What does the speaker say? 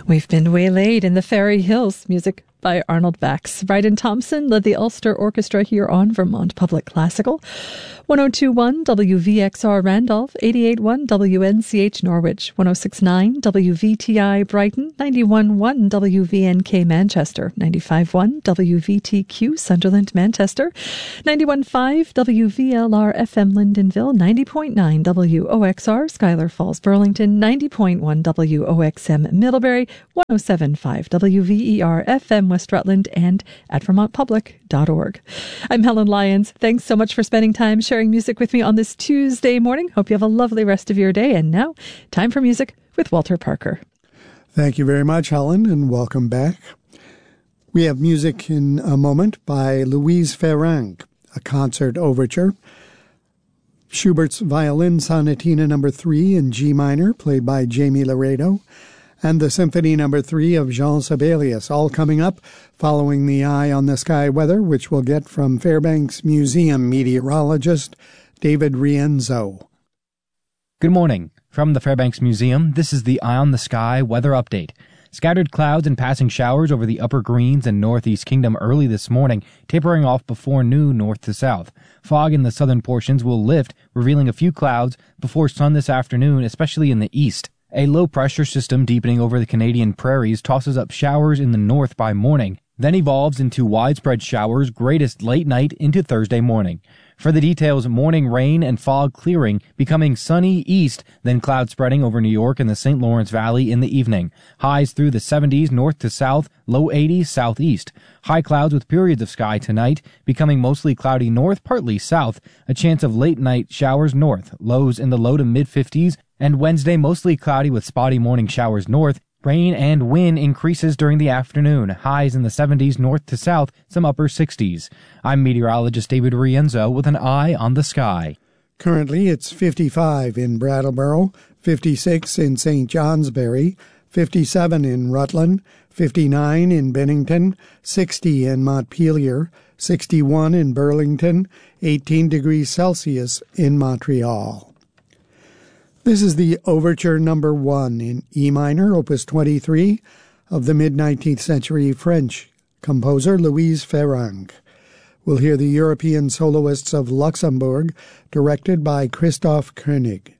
We've been waylaid in the Fairy Hills, music by Arnold Bax. Bryden Thompson led the Ulster Orchestra here on Vermont Public Classical. 102.1 WVXR Randolph, 88.1 WNCH Norwich, 106.9 WVTI Brighton, 91.1 WVNK Manchester, 95.1 WVTQ Sunderland Manchester, 91.5 WVLR FM Lyndonville, 90.9 WOXR Schuyler Falls Burlington, 90.1 WOXM Middlebury, 107.5 WVER FM West Rutland, and at vermontpublic.org. I'm Helen Lyons. Thanks so much for spending time sharing music with me on this Tuesday morning. Hope you have a lovely rest of your day. And now, time for music with Walter Parker. Thank you very much, Helen, and welcome back. We have music in a moment by Louise Farrenc, a concert overture. Schubert's Violin Sonatina No. 3 in G minor, played by Jamie Laredo, and the Symphony No. 3 of Jean Sibelius, all coming up following the Eye on the Sky weather, which we'll get from Fairbanks Museum meteorologist David Rienzo. Good morning. From the Fairbanks Museum, this is the Eye on the Sky weather update. Scattered clouds and passing showers over the Upper Greens and Northeast Kingdom early this morning, tapering off before noon north to south. Fog in the southern portions will lift, revealing a few clouds before sun this afternoon, especially in the east. A low-pressure system deepening over the Canadian prairies tosses up showers in the north by morning, then evolves into widespread showers, greatest late night into Thursday morning. For the details, morning rain and fog clearing, becoming sunny east, then cloud spreading over New York and the St. Lawrence Valley in the evening. Highs through the 70s north to south, low 80s southeast. High clouds with periods of sky tonight, becoming mostly cloudy north, partly south. A chance of late night showers north, lows in the low to mid-50s, and Wednesday mostly cloudy with spotty morning showers north. Rain and wind increases during the afternoon. Highs in the 70s north to south, some upper 60s. I'm meteorologist David Rienzo with an eye on the sky. Currently, it's 55 in Brattleboro, 56 in St. Johnsbury, 57 in Rutland, 59 in Bennington, 60 in Montpelier, 61 in Burlington, 18 degrees Celsius in Montreal. This is the Overture No. 1 in E minor, Opus 23, of the mid-19th century French composer Louise Farrenc. We'll hear the European Soloists of Luxembourg, directed by Christoph Koenig.